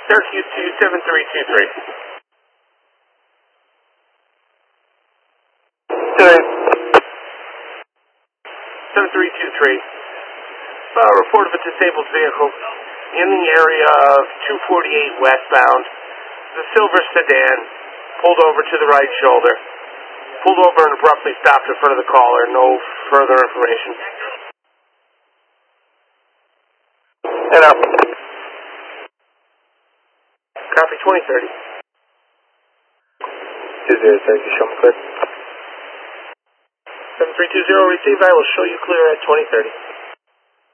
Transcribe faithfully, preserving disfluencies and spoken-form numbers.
Syracuse two seven three two three. seven three two three. Uh, report of a disabled vehicle in the area of two forty-eight westbound. The silver sedan pulled over to the right shoulder. Pulled over and abruptly stopped in front of the caller. No further information. And up. Copy twenty thirty. two zero thirty, show me clear. seven three two zero, receive. I will show you clear at twenty thirty.